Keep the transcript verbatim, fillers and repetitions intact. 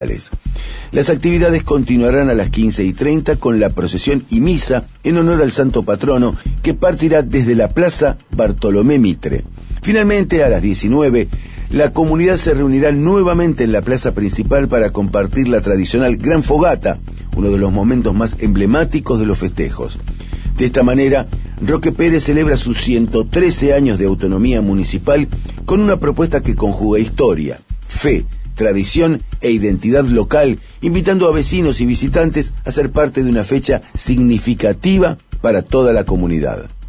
Las actividades continuarán a las quince y treinta con la procesión y misa en honor al santo patrono que partirá desde la Plaza Bartolomé Mitre. Finalmente, a las diecinueve, la comunidad se reunirá nuevamente en la plaza principal para compartir la tradicional Gran Fogata, uno de los momentos más emblemáticos de los festejos. De esta manera, Roque Pérez celebra sus ciento trece años de autonomía municipal con una propuesta que conjuga historia, fe, tradición e identidad local, invitando a vecinos y visitantes a ser parte de una fecha significativa para toda la comunidad.